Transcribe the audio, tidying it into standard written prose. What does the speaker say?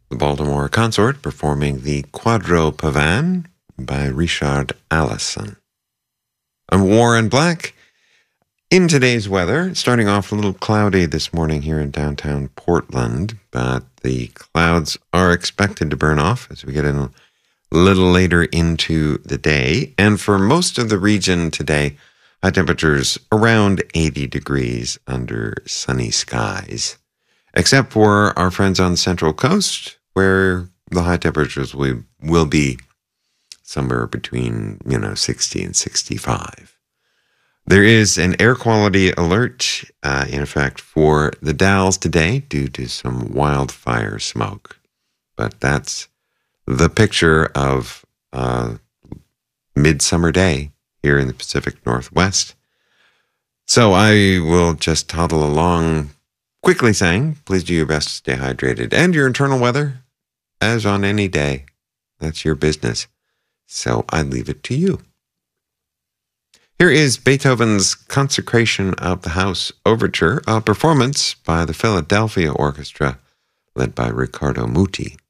the Baltimore Consort performing the Quadro Pavane by Richard Allison. I'm Warren Black. In today's weather, starting off a little cloudy this morning here in downtown Portland, but the clouds are expected to burn off as we get in a little later into the day. And for most of the region today, high temperatures around 80 degrees under sunny skies, except for our friends on the Central Coast, where the high temperatures will be somewhere between, 60 and 65. There is an air quality alert in effect for the Dalles today due to some wildfire smoke. But that's the picture of midsummer day here in the Pacific Northwest. So I will just toddle along quickly saying, please do your best to stay hydrated. And your internal weather, as on any day, that's your business. So I leave it to you. Here is Beethoven's Consecration of the House Overture, a performance by the Philadelphia Orchestra, led by Riccardo Muti.